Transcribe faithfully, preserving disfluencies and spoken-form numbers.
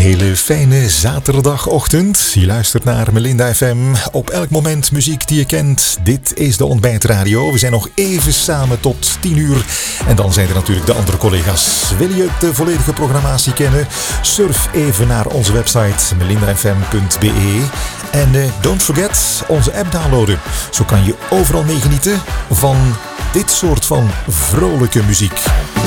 hele fijne zaterdagochtend. Je luistert naar Melinda F M. Op elk moment muziek die je kent. Dit is de Ontbijtradio. We zijn nog even samen tot tien uur. En dan zijn er natuurlijk de andere collega's. Wil je de volledige programmatie kennen? Surf even naar onze website melinda f m punt b e. En uh, don't forget onze app downloaden. Zo kan je overal mee genieten van dit soort van vrolijke muziek.